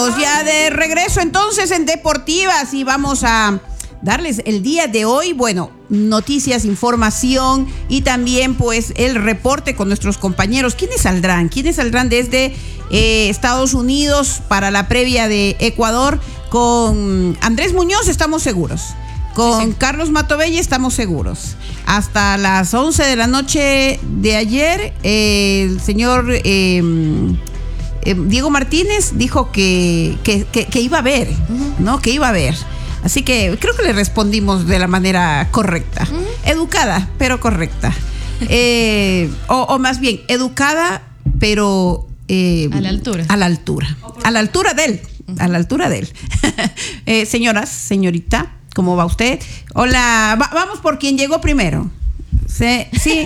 Estamos ya de regreso entonces en Deportivas y vamos a darles el día de hoy, bueno, noticias, información y también pues el reporte con nuestros compañeros. ¿Quiénes saldrán? Desde Estados Unidos para la previa de Ecuador? Con Andrés Muñoz estamos seguros. Con Carlos Matobella estamos seguros. Hasta las 11 de la noche de ayer, el señor Diego Martínez dijo que iba a haber, ¿no? Que iba a haber. Así que creo que le respondimos de la manera correcta. Educada, pero correcta. O más bien, educada, pero... a la altura. A la altura. A la altura de él. A la altura de él. Señoras, señorita, ¿cómo va usted? Hola, vamos por quien llegó primero. Sí.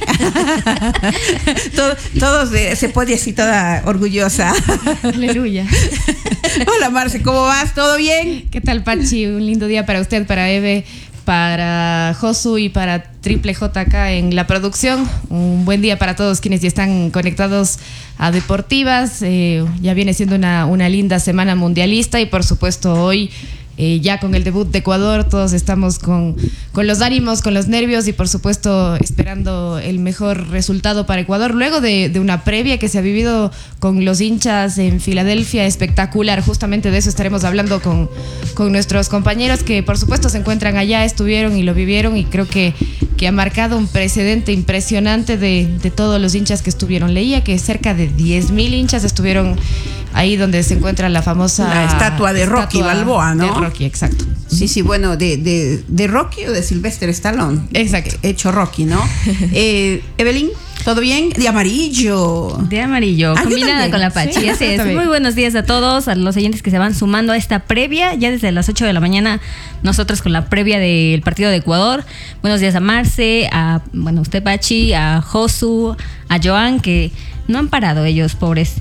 Todos se pone así toda orgullosa. Aleluya. Hola Marce, ¿cómo vas? ¿Todo bien? ¿Qué tal, Pachi? Un lindo día para usted, para Eve, para Josu y para Triple J acá en la producción. Un buen día para todos quienes ya están conectados a Deportivas. Ya viene siendo una linda semana mundialista y por supuesto hoy ya con el debut de Ecuador todos estamos con los ánimos, con los nervios y por supuesto esperando el mejor resultado para Ecuador luego de una previa que se ha vivido con los hinchas en Filadelfia espectacular. Justamente de eso estaremos hablando con nuestros compañeros que por supuesto se encuentran allá, estuvieron y lo vivieron y creo que ha marcado un precedente impresionante de todos los hinchas que estuvieron. Leía que cerca de 10,000 hinchas estuvieron ahí donde se encuentra la famosa... La estatua de Rocky Balboa, ¿no? De Rocky, exacto. Sí, bueno, de Rocky o de Sylvester Stallone. Exacto. Hecho Rocky, ¿no? Evelyn, ¿todo bien? De amarillo. Combinada con la Pachi. Sí, así es. Muy buenos días a todos, a los oyentes que se van sumando a esta previa. Ya desde las 8 de la mañana, nosotros con la previa del partido de Ecuador. Buenos días a Marce, a usted Pachi, a Josu, a Joan, que no han parado ellos, pobres.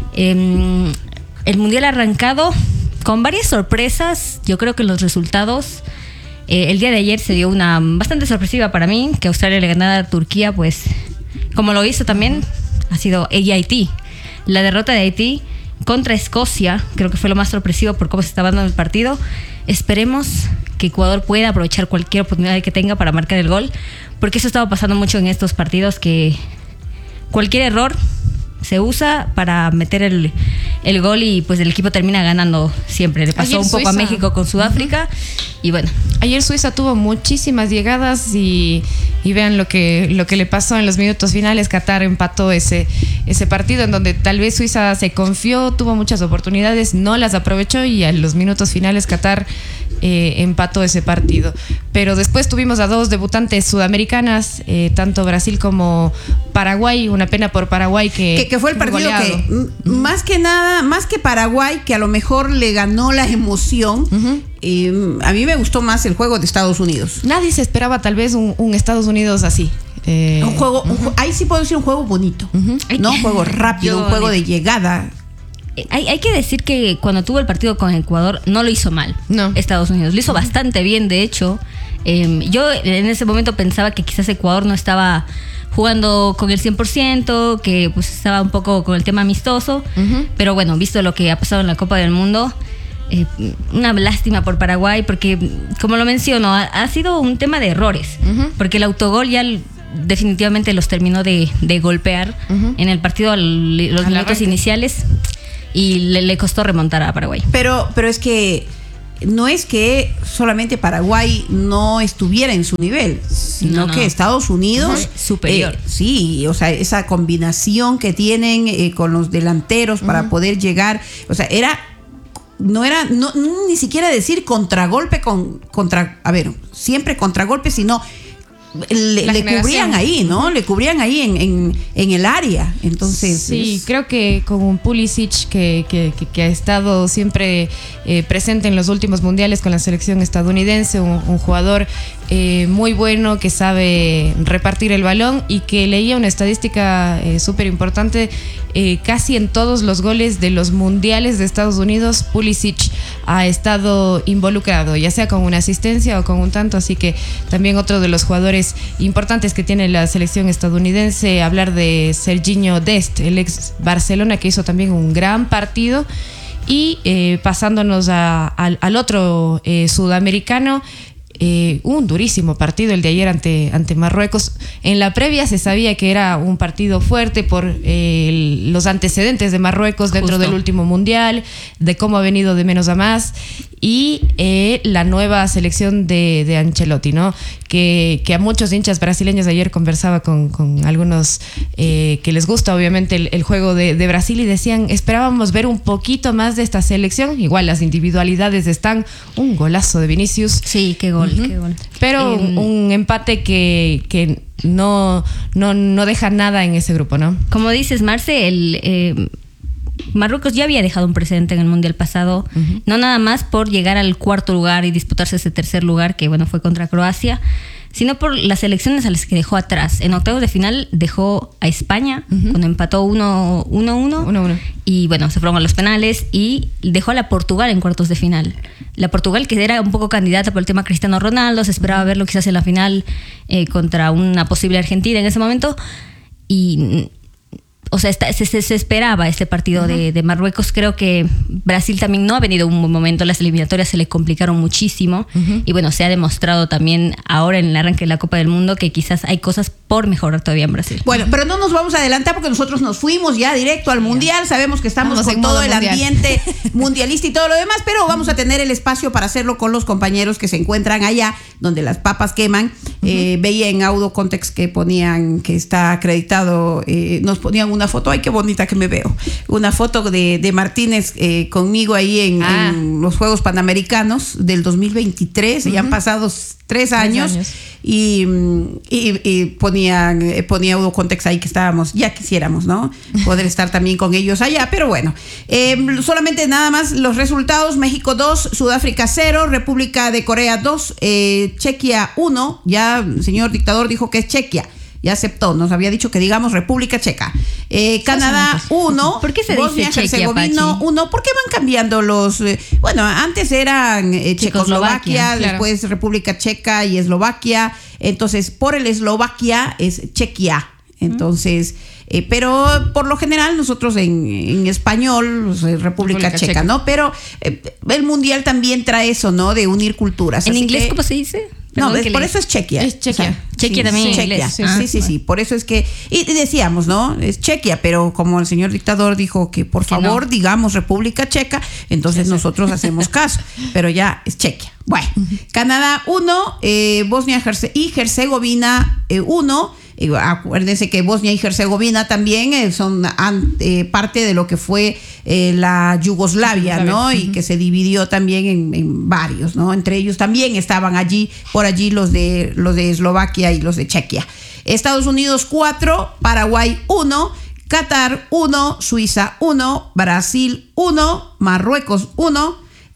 El mundial ha arrancado con varias sorpresas. Yo creo que los resultados... el día de ayer se dio una bastante sorpresiva para mí, que Australia le ganara a Turquía, pues... Como lo hizo también, ha sido Haití. La derrota de Haití contra Escocia, creo que fue lo más sorpresivo por cómo se estaba dando el partido. Esperemos que Ecuador pueda aprovechar cualquier oportunidad que tenga para marcar el gol, porque eso estaba pasando mucho en estos partidos, que cualquier error se usa para meter el gol y pues el equipo termina ganando siempre. Le pasó ayer un poco Suiza a México con Sudáfrica y bueno. Ayer Suiza tuvo muchísimas llegadas y vean lo que le pasó en los minutos finales. Qatar empató ese partido en donde tal vez Suiza se confió, tuvo muchas oportunidades, no las aprovechó y en los minutos finales Qatar empató ese partido. Pero después tuvimos a dos debutantes sudamericanas, tanto Brasil como Paraguay. Una pena por Paraguay que fue el partido goleado. que más que nada, más que Paraguay, que a lo mejor le ganó la emoción. A mí me gustó más el juego de Estados Unidos. Nadie se esperaba tal vez un Estados Unidos así. Un juego, ahí sí puedo decir un juego bonito, ¿no? Un juego rápido, un juego de llegada. Hay que decir que cuando tuvo el partido con Ecuador no lo hizo mal. No. Estados Unidos lo hizo bastante bien, de hecho. Yo en ese momento pensaba que quizás Ecuador no estaba jugando con el 100%, que pues estaba un poco con el tema amistoso. Pero bueno, visto lo que ha pasado en la Copa del Mundo, una lástima por Paraguay, porque como lo menciono, ha sido un tema de errores. Porque el autogol ya definitivamente los terminó de golpear en el partido los minutos iniciales. Y le costó remontar a Paraguay. Pero es que no es que solamente Paraguay no estuviera en su nivel, sino que Estados Unidos superior. Sí, o sea, esa combinación que tienen con los delanteros para poder llegar, o sea, no ni siquiera decir contragolpe siempre contragolpe, sino le cubrían ahí, ¿no? Le cubrían ahí en el área. Entonces sí, creo que con un Pulisic que ha estado siempre presente en los últimos mundiales con la selección estadounidense, un jugador muy bueno, que sabe repartir el balón y que leía una estadística súper importante. Casi en todos los goles de los mundiales de Estados Unidos, Pulisic ha estado involucrado, ya sea con una asistencia o con un tanto, así que también otro de los jugadores importantes que tiene la selección estadounidense. Hablar de Serginho Dest, el ex Barcelona, que hizo también un gran partido. Y pasándonos al otro sudamericano, un durísimo partido el de ayer ante Marruecos. En la previa se sabía que era un partido fuerte por los antecedentes de Marruecos dentro del último mundial, de cómo ha venido de menos a más, y la nueva selección de Ancelotti, ¿no? Que a muchos hinchas brasileños, ayer conversaba con algunos que les gusta obviamente el juego de Brasil, y decían, esperábamos ver un poquito más de esta selección. Igual las individualidades están, un golazo de Vinicius. Sí, qué gol, qué gol. Pero un empate que no deja nada en ese grupo, ¿no? Como dices, Marce, Marruecos ya había dejado un precedente en el Mundial pasado, no nada más por llegar al cuarto lugar y disputarse ese tercer lugar, que bueno, fue contra Croacia, sino por las elecciones a las que dejó atrás. En octavos de final dejó a España, cuando empató 1-1, y bueno, se fueron a los penales, y dejó a la Portugal en cuartos de final. La Portugal, que era un poco candidata por el tema Cristiano Ronaldo, se esperaba verlo quizás en la final contra una posible Argentina en ese momento, y... O sea, se esperaba este partido de Marruecos. Creo que Brasil también no ha venido un buen momento. Las eliminatorias se le complicaron muchísimo. Y bueno, se ha demostrado también ahora en el arranque de la Copa del Mundo que quizás hay cosas por mejorar todavía en Brasil. Bueno, pero no nos vamos a adelantar porque nosotros nos fuimos ya directo al Mundial. Sabemos que estamos con todo el ambiente mundialista y todo lo demás, pero vamos a tener el espacio para hacerlo con los compañeros que se encuentran allá donde las papas queman. Veía en Audio Context que ponían que está acreditado, nos ponían una foto, ay qué bonita que me veo, una foto de Martínez conmigo ahí en los Juegos Panamericanos del 2023, ya han pasado 3 años. Y ponía Audio Context ahí que estábamos, ya quisiéramos, ¿no? Poder estar también con ellos allá, pero bueno, solamente nada más los resultados: México 2, Sudáfrica 0, República de Corea 2, Chequia 1, ya el señor dictador dijo que es Chequia, ya aceptó, nos había dicho que digamos República Checa. Canadá 1. ¿Por qué se Bosnia, dice Chequia, Herzegovina 1? ¿Por qué van cambiando los? Bueno, antes eran Checoslovaquia, después República Checa y Eslovaquia. Entonces, por el Eslovaquia es Chequia. Entonces, pero por lo general nosotros en español, República Checa, ¿no? Pero el Mundial también trae eso, ¿no? De unir culturas. ¿En inglés cómo se dice? No, por eso es Chequia. Es Chequia. O sea, Chequia también en inglés. Sí. Por eso es que... Y decíamos, ¿no? Es Chequia, pero como el señor dictador dijo que por favor digamos República Checa, entonces nosotros hacemos caso. Pero ya es Chequia. Bueno, Canadá 1, Bosnia y Herzegovina 1. Acuérdense que Bosnia y Herzegovina también son parte de lo que fue la Yugoslavia, ¿no? Y que se dividió también en varios, ¿no? Entre ellos también estaban por allí los de Eslovaquia y los de Chequia. Estados Unidos 4, Paraguay 1, Qatar 1, Suiza 1, Brasil 1, Marruecos 1,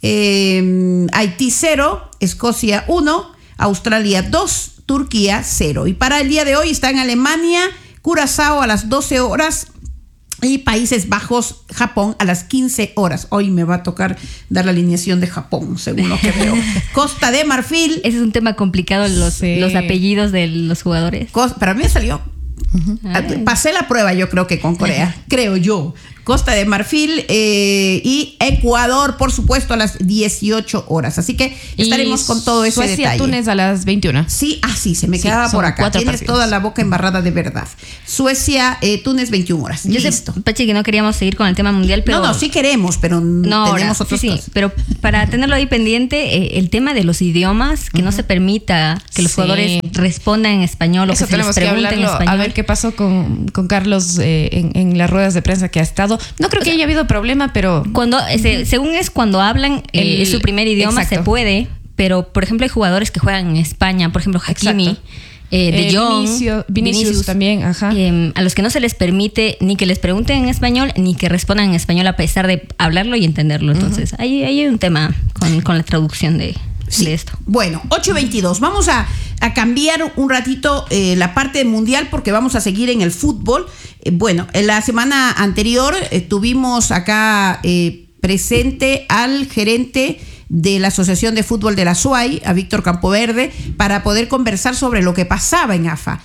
Haití 0, Escocia 1, Australia 2, Turquía 0. Y para el día de hoy está en Alemania, Curazao a las 12 horas y Países Bajos, Japón a las 15 horas. Hoy me va a tocar dar la alineación de Japón, según lo que veo. Costa de Marfil. Ese es un tema complicado, los apellidos de los jugadores. Para mí me salió. Pasé la prueba, yo creo que con Corea, creo yo. Costa de Marfil y Ecuador, por supuesto, a las 18 horas. Así que estaremos con todo ese Suecia, detalle. Túnez a las 21. Sí, se me quedaba por acá. Tienes partidos. Toda la boca embarrada de verdad. Suecia, Túnez, 21 horas. Yo Listo. sé, Pachi, que no queríamos seguir con el tema mundial, pero... No, sí queremos, pero tenemos otros cosas. Pero para tenerlo ahí pendiente, el tema de los idiomas, que no se permita que los jugadores respondan en español o eso que se les pregunte en español. A ver qué pasó con Carlos en las ruedas de prensa que ha estado. No creo que haya habido problema, pero... Cuando hablan su primer idioma, exacto, se puede, pero por ejemplo hay jugadores que juegan en España, por ejemplo Hakimi, De Jong, Vinicius también, ajá. A los que no se les permite ni que les pregunten en español ni que respondan en español a pesar de hablarlo y entenderlo. Entonces ahí hay un tema con la traducción de esto. Bueno, 8:22. Vamos a cambiar un ratito la parte mundial porque vamos a seguir en el fútbol. Bueno, en la semana anterior tuvimos acá presente al gerente de la Asociación de Fútbol de la SUAY, a Víctor Campoverde, para poder conversar sobre lo que pasaba en AFA,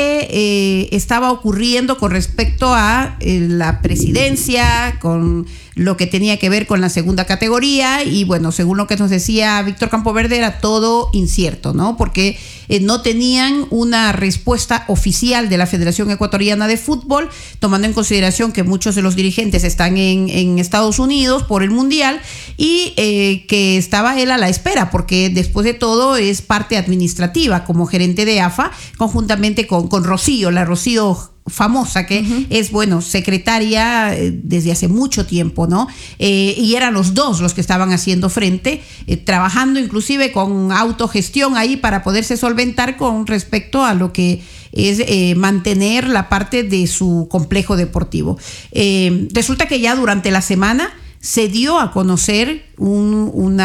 que estaba ocurriendo con respecto a la presidencia, con lo que tenía que ver con la segunda categoría y bueno, según lo que nos decía Víctor Campoverde, era todo incierto, ¿no? Porque no tenían una respuesta oficial de la Federación Ecuatoriana de Fútbol, tomando en consideración que muchos de los dirigentes están en Estados Unidos por el Mundial y que estaba él a la espera, porque después de todo es parte administrativa como gerente de AFA, conjuntamente con Rocío, la Rocío famosa, que es, bueno, secretaria desde hace mucho tiempo, ¿no? Y eran los dos los que estaban haciendo frente, trabajando inclusive con autogestión ahí para poderse solventar con respecto a lo que es mantener la parte de su complejo deportivo. Resulta que ya durante la semana se dio a conocer un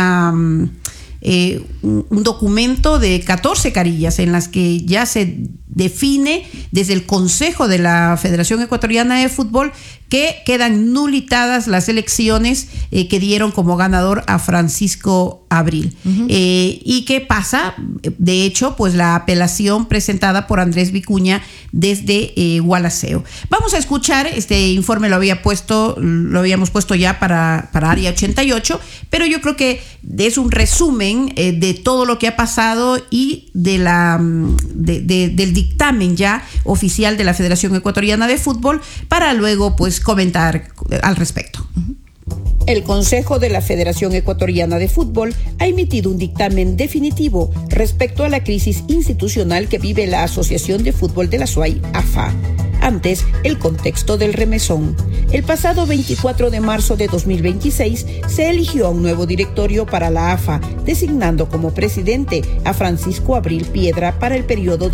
documento de 14 carillas en las que ya se define desde el Consejo de la Federación Ecuatoriana de Fútbol que quedan nulitadas las elecciones que dieron como ganador a Francisco Abril. ¿Y qué pasa? De hecho, pues la apelación presentada por Andrés Vicuña desde Gualaceo. Vamos a escuchar este informe, lo habíamos puesto ya para Área 88, pero yo creo que es un resumen de todo lo que ha pasado y del dictamen ya oficial de la Federación Ecuatoriana de Fútbol para luego pues comentar al respecto. El Consejo de la Federación Ecuatoriana de Fútbol ha emitido un dictamen definitivo respecto a la crisis institucional que vive la Asociación de Fútbol de la SUAY, AFA. Antes, el contexto del remesón. El pasado 24 de marzo de 2026 se eligió a un nuevo directorio para la AFA, designando como presidente a Francisco Abril Piedra para el periodo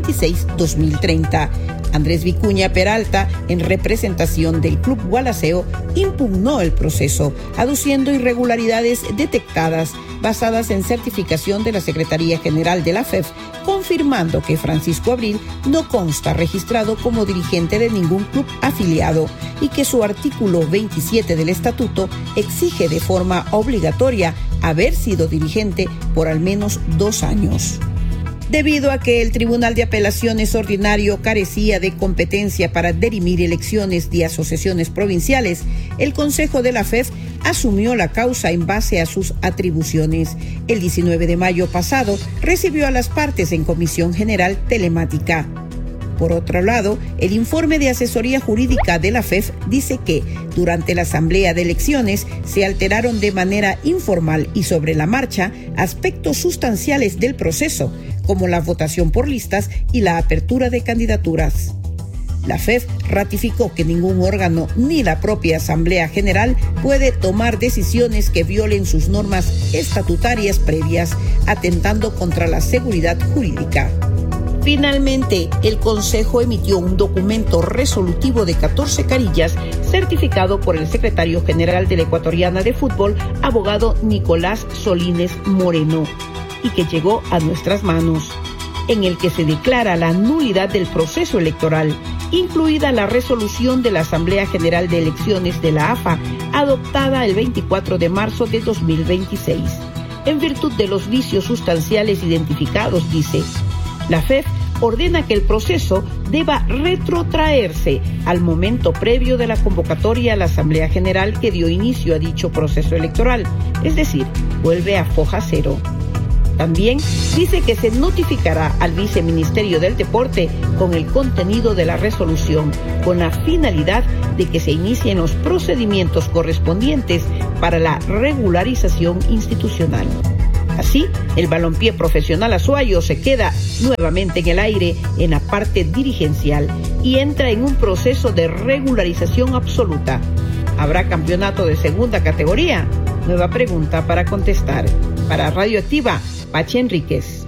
2026-2030. Andrés Vicuña Peralta, en representación del Club Gualaceo, impugnó el proceso, aduciendo irregularidades detectadas basadas en certificación de la Secretaría General de la FEF, confirmando que Francisco Abril no consta registrado como dirigente de ningún club afiliado y que su artículo 27 del estatuto exige de forma obligatoria haber sido dirigente por al menos 2 años. Debido a que el Tribunal de Apelaciones Ordinario carecía de competencia para dirimir elecciones de asociaciones provinciales, el Consejo de la FEF asumió la causa en base a sus atribuciones. El 19 de mayo pasado recibió a las partes en Comisión General Telemática. Por otro lado, el informe de asesoría jurídica de la FEF dice que durante la asamblea de elecciones se alteraron de manera informal y sobre la marcha aspectos sustanciales del proceso, como la votación por listas y la apertura de candidaturas. La FEF ratificó que ningún órgano ni la propia Asamblea General puede tomar decisiones que violen sus normas estatutarias previas, atentando contra la seguridad jurídica. Finalmente, el Consejo emitió un documento resolutivo de 14 carillas certificado por el secretario general de la Ecuatoriana de Fútbol, abogado Nicolás Solines Moreno, y que llegó a nuestras manos, en el que se declara la nulidad del proceso electoral, incluida la resolución de la Asamblea General de Elecciones de la AFA, adoptada el 24 de marzo de 2026. En virtud de los vicios sustanciales identificados, dice, la FEF ordena que el proceso deba retrotraerse al momento previo de la convocatoria a la Asamblea General que dio inicio a dicho proceso electoral, es decir, vuelve a foja cero. También dice que se notificará al Viceministerio del Deporte con el contenido de la resolución, con la finalidad de que se inicien los procedimientos correspondientes para la regularización institucional. Así, el balompié profesional azuayo se queda nuevamente en el aire en la parte dirigencial y entra en un proceso de regularización absoluta. ¿Habrá campeonato de segunda categoría? Nueva pregunta para contestar. Para Radioactiva, Pachi Enríquez.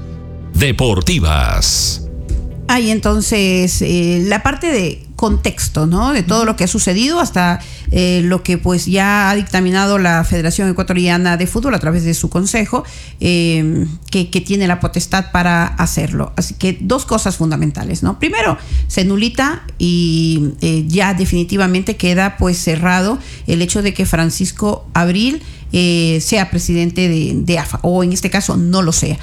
Deportivas. Hay entonces la parte de contexto, ¿no? De todo lo que ha sucedido hasta lo que pues ya ha dictaminado la Federación Ecuatoriana de Fútbol a través de su consejo, que tiene la potestad para hacerlo. Así que 2 cosas fundamentales, ¿no? Primero, se nulita y ya definitivamente queda pues cerrado el hecho de que Francisco Abril sea presidente de AFA, o en este caso no lo sea.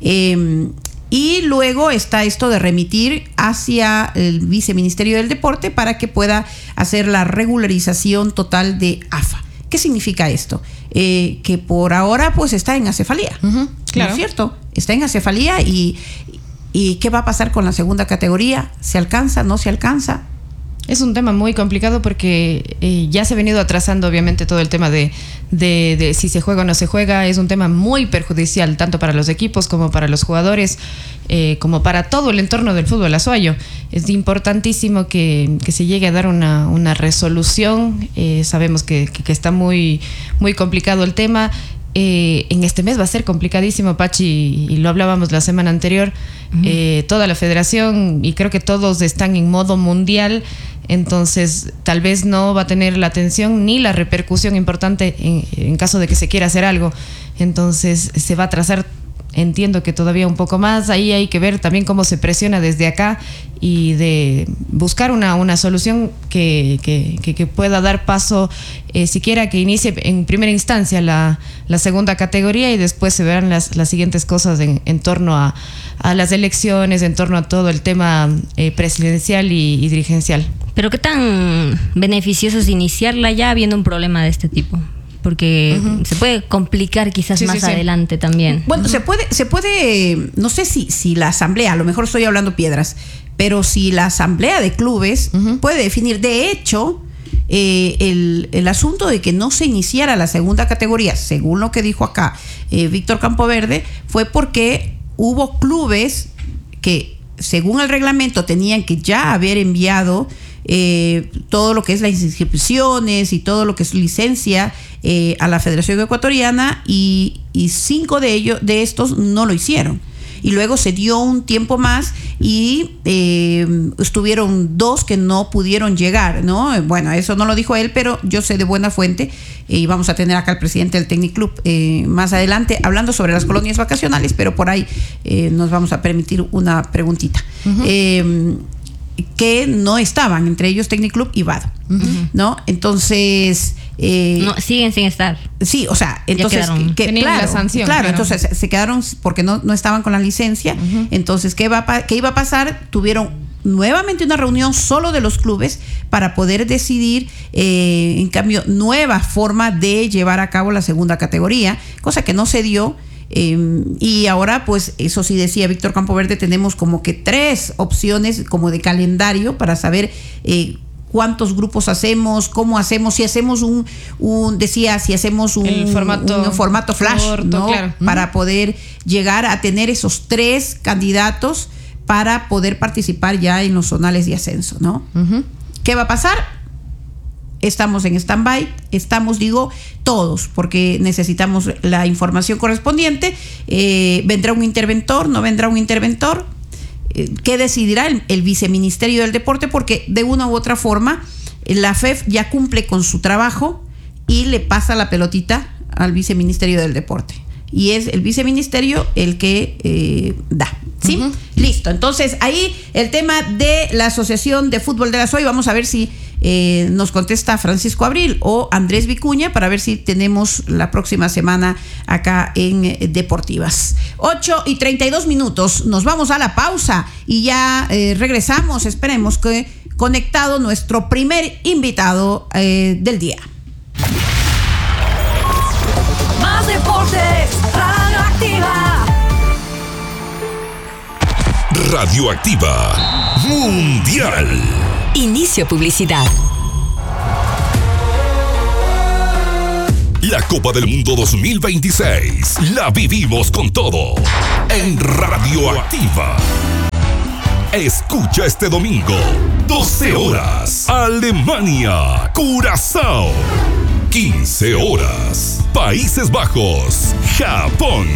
Y luego está esto de remitir hacia el Viceministerio del Deporte para que pueda hacer la regularización total de AFA. ¿Qué significa esto? Que por ahora pues está en acefalía, Claro. ¿no es cierto? Está en acefalía y ¿qué va a pasar con la segunda categoría? ¿Se alcanza? ¿No se alcanza? Es un tema muy complicado porque ya se ha venido atrasando obviamente todo el tema de si se juega o no se juega. Es un tema muy perjudicial tanto para los equipos como para los jugadores, como para todo el entorno del fútbol azuayo. Es importantísimo que se llegue a dar una resolución. Sabemos que está muy, muy complicado el tema. En este mes va a ser complicadísimo, Pachi, y lo hablábamos la semana anterior. Toda la federación, y creo que todos están en modo mundial, entonces tal vez no va a tener la atención ni la repercusión importante en caso de que se quiera hacer algo. Entonces se va a atrasar, entiendo que todavía un poco más. Ahí hay que ver también cómo se presiona desde acá y de buscar una solución que pueda dar paso, siquiera que inicie en primera instancia la segunda categoría, y después se verán las siguientes cosas en torno a las elecciones, en torno a todo el tema presidencial y dirigencial. Pero ¿qué tan beneficioso es iniciarla ya habiendo un problema de este tipo? Porque se puede complicar quizás más adelante también. Bueno, se puede, no sé si la asamblea, a lo mejor estoy hablando piedras, pero si la asamblea de clubes puede definir, de hecho, el asunto de que no se iniciara la segunda categoría, según lo que dijo acá Víctor Campoverde, fue porque hubo clubes que, según el reglamento, tenían que ya haber enviado todo lo que es las inscripciones y todo lo que es licencia a la Federación Ecuatoriana, y 5 de estos no lo hicieron. Y luego se dio un tiempo más y estuvieron 2 que no pudieron llegar, ¿no? Bueno, eso no lo dijo él, pero yo sé de buena fuente, y vamos a tener acá al presidente del Technic Club más adelante hablando sobre las colonias vacacionales, pero por ahí nos vamos a permitir una preguntita. Que no estaban, entre ellos Technic Club y Vado, ¿no? Entonces no, siguen sin estar. Sí, o sea, entonces tenían la sanción, claro, entonces se quedaron porque no estaban con la licencia. Entonces, ¿qué iba a pasar? Tuvieron nuevamente una reunión solo de los clubes para poder decidir, en cambio, nueva forma de llevar a cabo la segunda categoría, cosa que no se dio. Y ahora, pues, eso sí decía Víctor Campoverde, tenemos como que 3 opciones como de calendario para saber cuántos grupos hacemos, cómo hacemos, si hacemos un formato flash, corto, ¿no? Claro. Para poder llegar a tener esos 3 candidatos para poder participar ya en los zonales de ascenso, ¿no? ¿Qué va a pasar? Estamos en stand-by, todos, porque necesitamos la información correspondiente. ¿Vendrá un interventor? ¿No vendrá un interventor? ¿Qué decidirá el viceministerio del deporte? Porque de una u otra forma la FEF ya cumple con su trabajo y le pasa la pelotita al viceministerio del deporte. Y es el viceministerio el que da, ¿sí? Listo. Entonces, ahí el tema de la Asociación de Fútbol de la SOY. Vamos a ver si nos contesta Francisco Abril o Andrés Vicuña, para ver si tenemos la próxima semana acá en Deportivas. 8:32. Nos vamos a la pausa y ya regresamos. Esperemos que conectado nuestro primer invitado del día. Más deportes, Radioactiva. Radioactiva Mundial. Inicio publicidad. La Copa del Mundo 2026 la vivimos con todo en Radioactiva. Escucha este domingo, 12 horas, Alemania, Curazao. 15 horas, Países Bajos, Japón.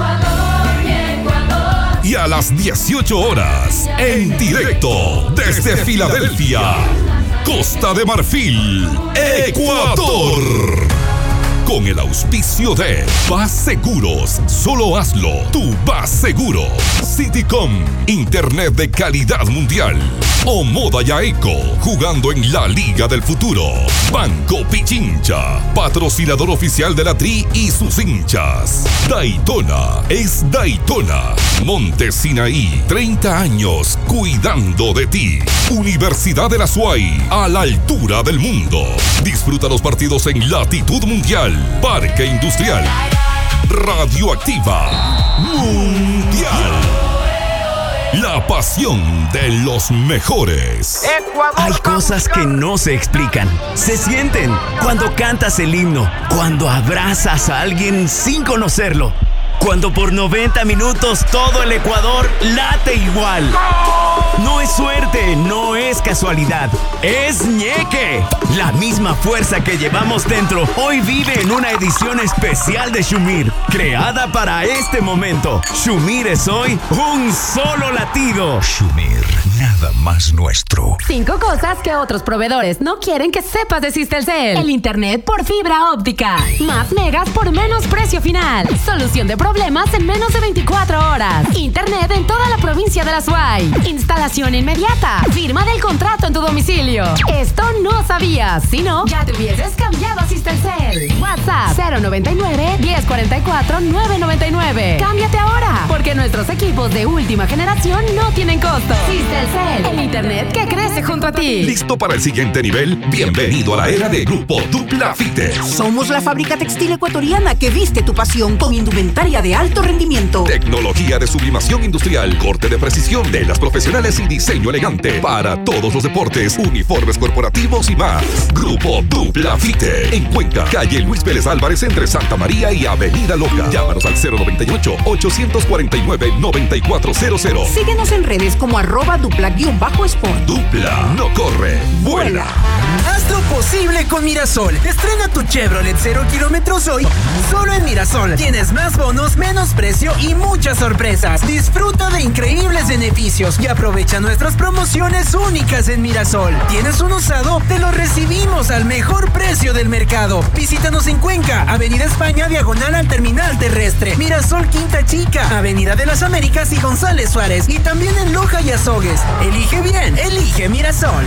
Y a las 18 horas, en directo desde Filadelfia, Costa de Marfil, Ecuador. con el auspicio de Vas Seguros. Solo hazlo, tú vas seguro. Citycom, internet de calidad mundial. Omoda Yaeco, jugando en la Liga del Futuro. Banco Pichincha, patrocinador oficial de la Tri y sus hinchas. Daytona es Daytona. Monte Sinaí, 30 años cuidando de ti. Universidad de la SUAY, a la altura del mundo. Disfruta los partidos en latitud mundial. Parque Industrial. Radioactiva Mundial. La pasión de los mejores. Hay cosas que no se explican. Se sienten cuando cantas el himno, cuando abrazas a alguien sin conocerlo, cuando por 90 minutos todo el Ecuador late igual. No es suerte, no es casualidad, es ñeque. La misma fuerza que llevamos dentro hoy vive en una edición especial de Shumir, creada para este momento. Shumir es hoy un solo latido. Shumir, nada más nuestro. 5 cosas que otros proveedores no quieren que sepas de Sistelcel. El internet por fibra óptica. Más megas por menos precio final. Solución de problemas en menos de 24 horas. Internet en toda la provincia de la SUAY. Instalación inmediata. Firma del contrato en tu domicilio. Esto no sabías. Si no, ya te hubieses cambiado a Sistelcel. WhatsApp 099-1044-999. Cámbiate ahora, porque nuestros equipos de última generación no tienen costo. Sistelcel, el internet que crece junto a ti. ¿Listo para el siguiente nivel? Bienvenido a la era de Grupo Dupla Fite. Somos la fábrica textil ecuatoriana que viste tu pasión con indumentaria de alto rendimiento. Tecnología de sublimación industrial, corte de precisión, telas profesionales y diseño elegante para todos los deportes, uniformes corporativos y más. Grupo Dupla Fite. En Cuenca, calle Luis Pérez Álvarez entre Santa María y Avenida Loca. Llámanos al 098-849-9400. Síguenos en redes como @dupla_sport. Dupla, no corre, vuela. Haz lo posible con Mirasol. Estrena tu Chevrolet 0 kilómetros hoy, solo en Mirasol. Tienes más bonos, menos precio y muchas sorpresas. Disfruta de increíbles beneficios y aprovecha nuestras promociones únicas en Mirasol. ¿Tienes un usado? Te lo recibimos al mejor precio del mercado. Visítanos en Cuenca, Avenida España, diagonal al terminal terrestre. Mirasol Quinta Chica, Avenida de las Américas y González Suárez. Y también en Loja y Azogues. Elige bien, elige Mirasol.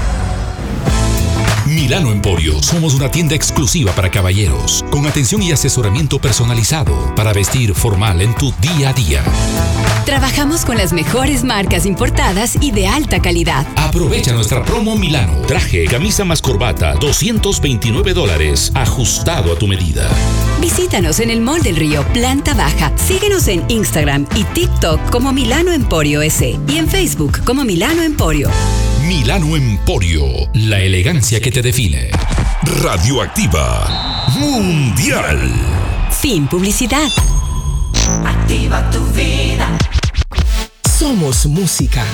Milano Emporio, somos una tienda exclusiva para caballeros, con atención y asesoramiento personalizado para vestir formal en tu día a día. Trabajamos con las mejores marcas importadas y de alta calidad. Aprovecha nuestra promo Milano. Traje, camisa más corbata, $229, ajustado a tu medida. Visítanos en el Mall del Río, planta baja. Síguenos en Instagram y TikTok como Milano Emporio S y en Facebook como Milano Emporio. Milano Emporio, la elegancia que te define. Radioactiva Mundial. Fin publicidad. Activa tu vida. Somos música.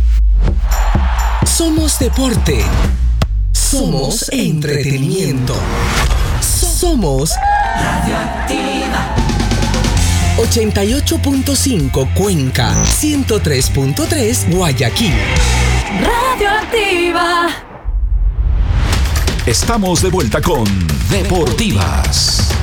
Somos deporte. Somos entretenimiento. Somos Radioactiva. 88.5 Cuenca, 103.3 Guayaquil. Radioactiva. Estamos de vuelta con Deportivas.